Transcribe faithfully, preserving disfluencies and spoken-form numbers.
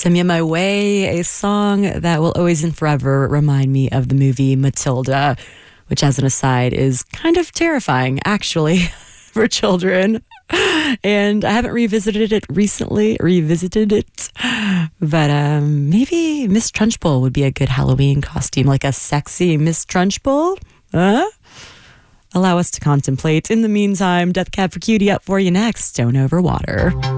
Send Me On My Way, a song that will always and forever remind me of the movie Matilda, which, as an aside, is kind of terrifying, actually, for children. And I haven't revisited it recently, revisited it, but um, maybe Miss Trunchbull would be a good Halloween costume, like a sexy Miss Trunchbull. Huh? Allow us to contemplate. In the meantime, Death Cab for Cutie up for you next. Stone Over Water.